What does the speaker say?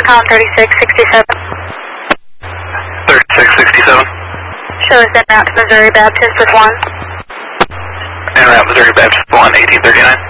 Pound 3667. 3667. Show us en route to Missouri Baptist with 1. En route Missouri Baptist 1, 1839.